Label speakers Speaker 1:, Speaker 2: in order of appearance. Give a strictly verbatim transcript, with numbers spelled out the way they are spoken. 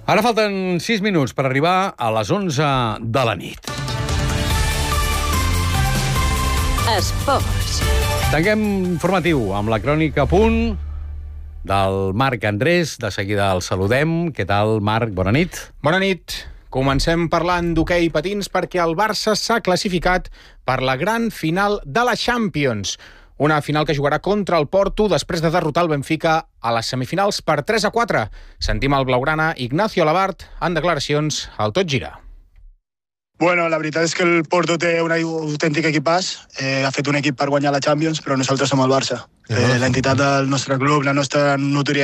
Speaker 1: Ara falten sis minuts per arribar a les onze de la nit.
Speaker 2: Esports.
Speaker 1: Tanquem informatiu amb la crònica a punt del Marc Andrés. De seguida el saludem. Què tal, Marc? Bona nit.
Speaker 3: Bona nit. Comencem parlant d'hoquei patins perquè el Barça s'ha classificat per la gran final de la Champions. Una final que jugarà contra el Porto després de derrotar el Benfica a les semifinals per tres a quatre. Sentim el blaugrana Ignacio Labart en declaracions al Tot Gira.
Speaker 4: Bueno, la veritat és que el Porto té un autèntic equipàs. Eh, ha fet un equip per guanyar la Champions, però nosaltres som el Barça. Eh, L'entitat del nostre club, la nostra notorietat